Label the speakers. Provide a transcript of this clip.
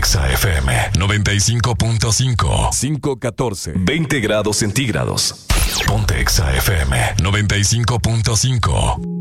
Speaker 1: Exa FM 95.5.
Speaker 2: 514.
Speaker 1: 20 grados centígrados. Ponte Exa FM 95.5.